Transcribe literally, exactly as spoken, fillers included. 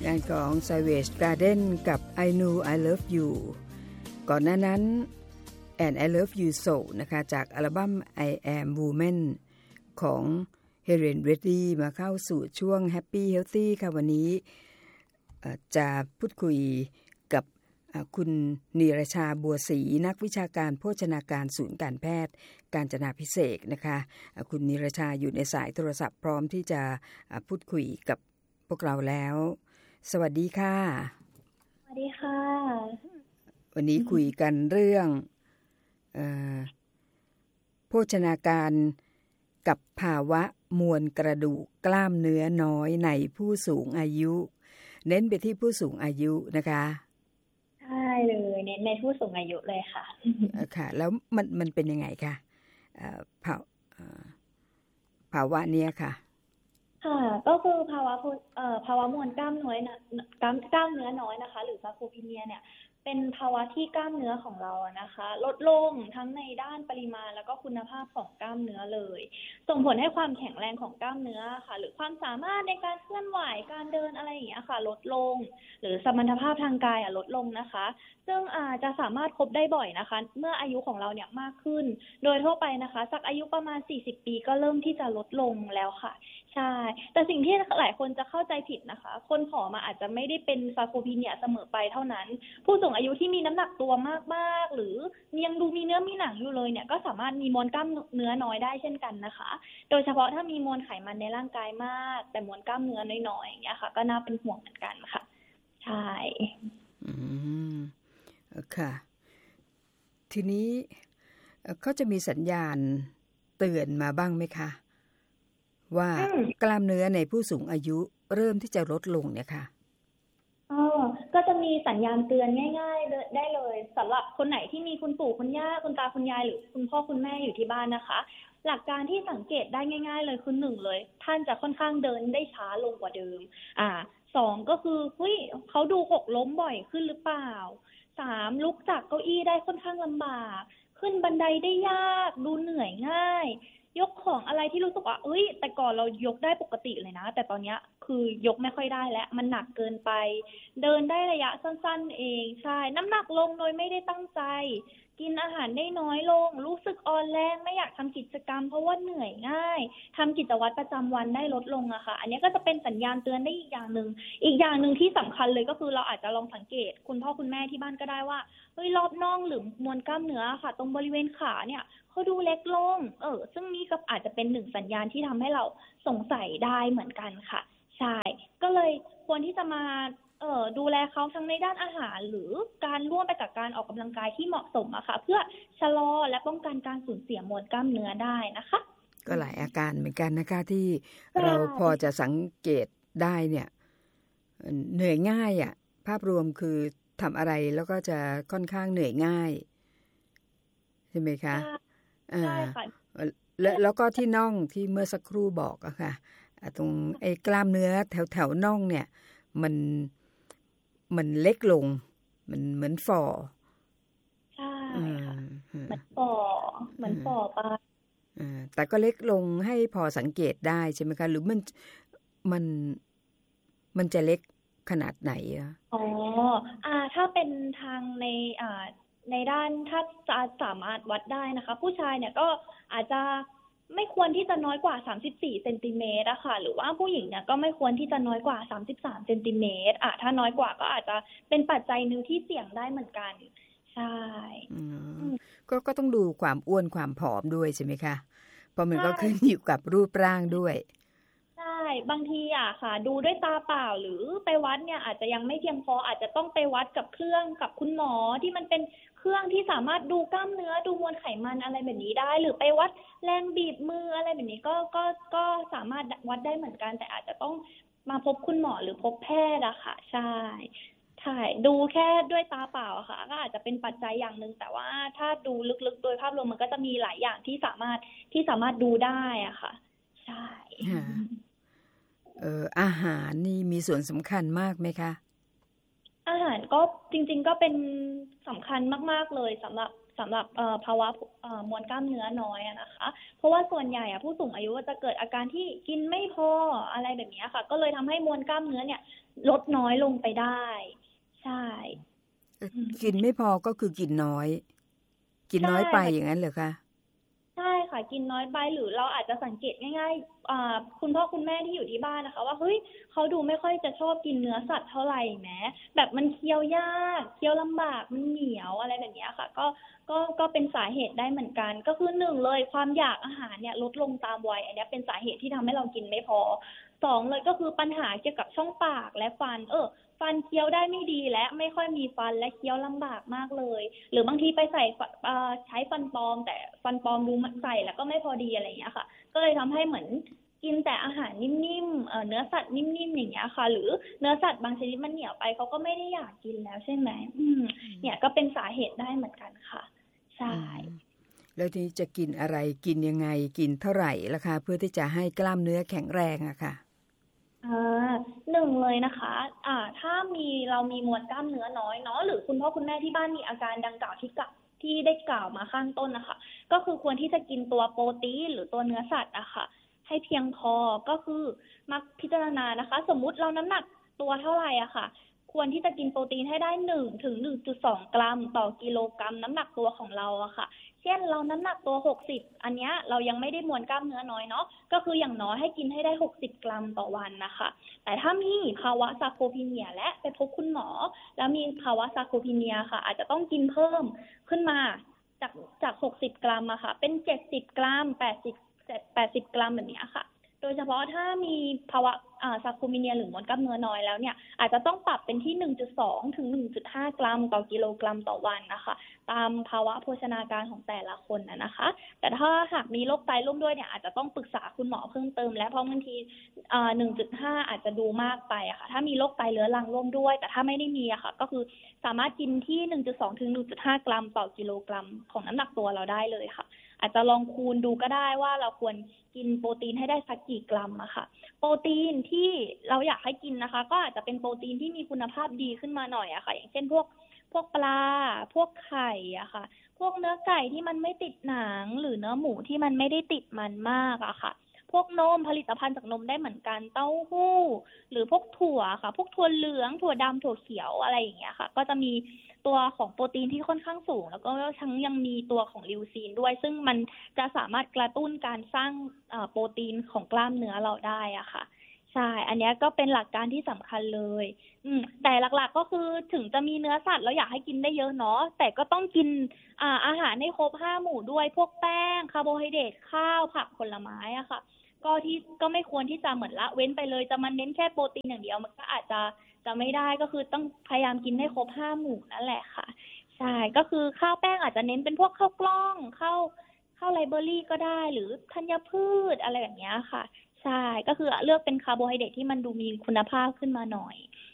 งานของ Savage Garden กับ I Knew I Love You ก่อนหน้านั้น And I Love You So นะคะจากอัลบั้ม I Am Woman ของ Helen Reddy มาเข้าสู่ช่วง Happy Healthy ค่ะวันนี้จะพูดคุยกับคุณนีรชาบัวศรีนักวิชาการโภชนาการศูนย์การแพทย์กาญจนาภิเษกนะคะคุณนีรชาอยู่ในสายโทรศัพท์พร้อมที่จะพูดคุยกับพวกเราแล้วสวัสดีค่ะสวัสดีค่ะวันนี้คุยกันเรื่องเอ่อโภชนาการกับภาวะมวลกระดูกกล้ามเนื้อน้อยในผู้สูงอายุเน้นไปที่ผู้สูงอายุนะคะใช่เลยเน้นในผู้สูงอายุเลยค่ะค่ะแล้วมันมันเป็นยังไงคะภาวภาวะเนี้ยค่ะค่ะก็คือภาวะเอ่อภาวะมวลกล้ามน้อยนะกล้ามกล้ามเนื้อน้อยนะคะหรือซาร์โคพีเนียเนี่ยเป็นภาวะที่กล้ามเนื้อของเราอะนะคะลดลงทั้งในด้านปริมาณแล้วก็คุณภาพของกล้ามเนื้อเลยส่งผลให้ความแข็งแรงของกล้ามเนื้อค่ะหรือความสามารถในการเคลื่อนไหวการเดินอะไรอย่างเงี้ยค่ะลดลงหรือสมรรถภาพทางกายอะลดลงนะคะซึ่งอาจจะสามารถพบได้บ่อยนะคะเมื่ออายุของเราเนี่ยมากขึ้นโดยทั่วไปนะคะสักอายุประมาณสี่สิบปีก็เริ่มที่จะลดลงแล้วค่ะใช่แต่สิ่งที่หลายคนจะเข้าใจผิดนะคะคนผอมอาจจะไม่ได้เป็นซาร์โคพีเนียเสมอไปเท่านั้นผู้สูงอายุที่มีน้ำหนักตัวมากๆหรือยังดูมีเนื้อมีหนังอยู่เลยเนี่ยก็สามารถมีมวลกล้ามเนื้อน้อยได้เช่นกันนะคะโดยเฉพาะถ้ามีมวลไขมันในร่างกายมากแต่มวลกล้ามเนื้อน้อยๆอย่างเงี้ยค่ะก็น่าเป็นห่วงเหมือนกันค่ะใช่อืมค่ะทีนี้เขาจะมีสัญญาณเตือนมาบ้างไหมคะว่ากล้ามเนื้อในผู้สูงอายุเริ่มที่จะลดลงเนี่ยค่ะอ๋อก็จะมีสัญญาณเตือนง่ายๆได้เลยสำหรับคนไหนที่มีคุณปู่คุณย่าคุณตาคุณยายหรือคุณพ่อคุณแม่อยู่ที่บ้านนะคะหลักการที่สังเกตได้ง่ายๆเลยคือหนึ่งเลยท่านจะค่อนข้างเดินได้ช้าลงกว่าเดิมอ่าสองก็คือเฮ้ยเขาดูหกล้มบ่อยขึ้นหรือเปล่าสามลุกจากเก้าอี้ได้ค่อนข้างลำบากขึ้นบันไดได้ยากดูเหนื่อยง่ายยกของอะไรที่รู้สึกว่าเอ้ยแต่ก่อนเรายกได้ปกติเลยนะแต่ตอนนี้คือยกไม่ค่อยได้แล้วมันหนักเกินไปเดินได้ระยะสั้นๆเองใช่น้ำหนักลงโดยไม่ได้ตั้งใจกินอาหารได้น้อยลงรู้สึกอ่อนแรงไม่อยากทำกิจกรรมเพราะว่าเหนื่อยง่ายทำกิจวัตรประจำวันได้ลดลงอะค่ะอันนี้ก็จะเป็นสัญญาณเตือนได้อีกอย่างหนึ่งอีกอย่างหนึ่งที่สำคัญเลยก็คือเราอาจจะลองสังเกตคุณพ่อคุณแม่ที่บ้านก็ได้ว่าเฮ้ยรอบน่องหรือมวลกล้ามเนื้อค่ะตรงบริเวณขาเนี่ยเขาดูเล็กลงเออซึ่งนี่ก็อาจจะเป็นหนึ่งสัญญาณที่ทำให้เราสงสัยได้เหมือนกันค่ะใช่ก็เลยควรที่จะมาเอ่อดูแลเขาทั้งในด้านอาหารหรือการร่วมไปกับการออกกำลังกายที่เหมาะสมอะค่ะเพื่อชะลอและป้องกันการสูญเสียมวลกล้ามเนื้อได้นะคะก็หลายอาการเหมือนกันนะคะที่เราพอจะสังเกตได้เนี่ยเหนื่อยง่ายอ่ะภาพรวมคือทำอะไรแล้วก็จะค่อนข้างเหนื่อยง่ายใช่ไหมคะใช่ค่ะแล้วแล้วก็ที่น่องที่เมื่อสักครู่บอกอะค่ะตรงไอ้กล้ามเนื้อแถวแถวน่องเนี่ยมันมันเล็กลงมันเหมือนฝ่อใช่ค่ะเหมือนฝ่อเหมือนฝ่อไปแต่ก็เล็กลงให้พอสังเกตได้ใช่ไหมคะหรือมันมันมันจะเล็กขนาดไหนอะอ๋ออ่าถ้าเป็นทางในอ่าในด้านถ้าจะสามารถวัดได้นะคะผู้ชายเนี่ยก็อาจจะไม่ควรที่จะน้อยกว่าสามสิบสี่เซนติเมตรอะค่ะหรือว่าผู้หญิงเนี่ยก็ไม่ควรที่จะน้อยกว่าสามสิบสามเซนติเมตรอ่ะถ้าน้อยกว่าก็อาจจะเป็นปัจจัยนึงที่เสี่ยงได้เหมือนกันใช่ก็ก็ต้องดูความอ้วนความผอมด้วยใช่ไหมคะเพราะมันก็ขึ้นอยู่กับรูปร่างด้วยใช่บางทีอ่ะค่ะดูด้วยตาเปล่าหรือไปวัดเนี่ยอาจจะยังไม่เพียงพออาจจะต้องไปวัดกับเครื่องกับคุณหมอที่มันเป็นเครื่องที่สามารถดูกล้ามเนื้อดูมวลไขมันอะไรแบบนี้ได้หรือไปวัดแรงบีบมืออะไรแบบนี้ก็ก็ก็สามารถวัดได้เหมือนกันแต่อาจจะต้องมาพบคุณหมอหรือพบแพทย์อะค่ะใช่ใช่ดูแค่ด้วยตาเปล่าค่ะก็อาจจะเป็นปัจจัยอย่างนึงแต่ว่าถ้าดูลึกๆโดยภาพรวมมันก็จะมีหลายอย่างที่สามารถที่สามารถดูได้อะค่ะใช่เอ่ออาหารนี่มีส่วนสำคัญมากไหมคะอาหารก็จริงๆก็เป็นสำคัญมากๆเลยสำหรับสำหรับภาวะมวลกล้ามเนื้อน้อยนะคะเพราะว่าส่วนใหญ่ผู้สูงอายุจะเกิดอาการที่กินไม่พออะไรแบบนี้ค่ะก็เลยทำให้มวลกล้ามเนื้อเนี่ยลดน้อยลงไปได้ใช่กินไม่พอก็คือกินน้อยกินน้อยไปอย่างนั้นเหรอคะใช่ค่ะกินน้อยไปหรือเราอาจจะสังเกตง่ายๆอ่าคุณพ่อคุณแม่ที่อยู่ที่บ้านนะคะว่าเฮ้ยเขาดูไม่ค่อยจะชอบกินเนื้อสัตว์เท่าไหร่แม้แบบมันเคี้ยวยากเคี้ยวลำบากมันเหนียวอะไรแบบนี้ค่ะก็ก็ก็เป็นสาเหตุได้เหมือนกันก็คือหนึ่งเลยความอยากอาหารเนี่ยลดลงตามวัยอันนี้เป็นสาเหตุที่ทำให้เรากินไม่พอสองเลยก็คือปัญหาเกี่ยวกับช่องปากและฟันเออฟันเคี้ยวได้ไม่ดีและไม่ค่อยมีฟันและเคี้ยวลำบากมากเลยหรือบางทีไปใส่ใช้ฟันปลอมแต่ฟันปลอมดูใส่แล้วก็ไม่พอดีอะไรอย่างเงี้ยค่ะก็เลยทำให้เหมือนกินแต่อาหารนิ่มๆเอ่อเนื้อสัตว์นิ่มๆอย่างเงี้ยค่ะหรือเนื้อสัตว์บางชนิดมันเหนียวไปเขาก็ไม่ได้อยากกินแล้วใช่ไหมอืมเนี่ยก็เป็นสาเหตุได้เหมือนกันค่ะใช่แล้วทีจะกินอะไรกินยังไงกินเท่าไหร่ล่ะคะเพื่อที่จะให้กล้ามเนื้อแข็งแรงอะค่ะอ่าหนึ่งเลยนะคะอ่าถ้ามีเรามีมวลกล้ามเนื้อน้อยเนาะหรือคุณพ่อคุณแม่ที่บ้านมีอาการดังกล่าวที่กะที่ได้กล่าวมาข้างต้นนะคะก็คือควรที่จะกินตัวโปรตีนหรือตัวเนื้อสัตว์อะค่ะให้เพียงพอก็คือมักพิจารณานะคะสมมุติเราน้ำหนักตัวเท่าไหร่อะค่ะควรที่จะกินโปรตีนให้ได้หนึ่งถึงหนึ่งจุดสองกรัมต่อกิโลกรัมน้ำหนักตัวของเราอะค่ะเช่นเราน้ำหนักตัวหกสิบอันเนี้ยเรายังไม่ได้มวลกล้ามเนื้อน้อยเนาะก็คืออย่างน้อยให้กินให้ได้หกสิบกรัมต่อวันนะคะแต่ถ้ามีภาวะซาร์โคพีเนียและไปพบคุณหมอแล้วมีภาวะซาร์โคพีเนียค่ะอาจจะต้องกินเพิ่มขึ้นมาจากจากหกสิบกรัมอะค่ะเป็นเจ็ดสิบกรัมแปดสิบ แปดสิบกรัมแบบนี้ค่ะโดยเฉพาะถ้ามีภาวะซาร์โคพีเนียหรือมวลกล้ามเนื้อน้อยแล้วเนี่ยอาจจะต้องปรับเป็นที่ หนึ่งจุดสอง ถึง หนึ่งจุดห้า กรัมต่อกิโลกรัมต่อวันนะคะตามภาวะโภชนาการของแต่ละคนนะนะคะแต่ถ้าหากมีโรคไตร่วมด้วยเนี่ยอาจจะต้องปรึกษาคุณหมอเพิ่มเติมและเพราะบางทีหนึ่งจุดห้า อาจจะดูมากไปอะค่ะถ้ามีโรคไตเรื้อรังร่วมด้วยแต่ถ้าไม่ได้มีอะค่ะก็คือสามารถกินที่ หนึ่งจุดสอง ถึง หนึ่งจุดห้า กรัมต่อกิโลกรัมของน้ำหนักตัวเราได้เลยค่ะอาจจะลองคูณดูก็ได้ว่าเราควรกินโปรตีนให้ได้สักกี่กรัมอะค่ะโปรตีนที่เราอยากให้กินนะคะก็อาจจะเป็นโปรตีนที่มีคุณภาพดีขึ้นมาหน่อยอะค่ะอย่างเช่นพวกพวกปลาพวกไข่อะค่ะพวกเนื้อไก่ที่มันไม่ติดหนังหรือเนื้อหมูที่มันไม่ได้ติดมันมากอะค่ะพวกนมผลิตภัณฑ์จากนมได้เหมือนกันเต้าหู้หรือพวกถั่วค่ะพวกถั่วเหลืองถั่วดำถั่วเขียวอะไรอย่างเงี้ยค่ะก็จะมีตัวของโปรตีนที่ค่อนข้างสูงแล้วก็ทั้งยังมีตัวของลิวซีนด้วยซึ่งมันจะสามารถกระตุ้นการสร้างโปรตีนของกล้ามเนื้อเราได้อะค่ะใช่อันนี้ก็เป็นหลักการที่สำคัญเลยอืมแต่หลักๆก็คือถึงจะมีเนื้อสัตว์แล้วอยากให้กินได้เยอะเนาะแต่ก็ต้องกินอ่าอาหารให้ครบห้าหมู่ด้วยพวกแป้งคาร์โบไฮเดรตข้าวผักผลไม้อะค่ะก็ที่ก็ไม่ควรที่จะเหมือนละเว้นไปเลยจะมันเน้นแค่โปรตีนอย่างเดียวมันก็อาจจะจะไม่ได้ก็คือต้องพยายามกินให้ครบห้าหมู่นั่นแหละค่ะใช่ก็คือข้าวแป้งอาจจะเน้นเป็นพวกข้าวกล้องข้าวข้าวไรเบอรี่ก็ได้หรือธัญพืชอะไรแบบนี้ค่ะใช่ก็คือเลือกเป็นคาร์โบไฮเดรตที่มันดูมีคุณภาพขึ้นมาหน่อย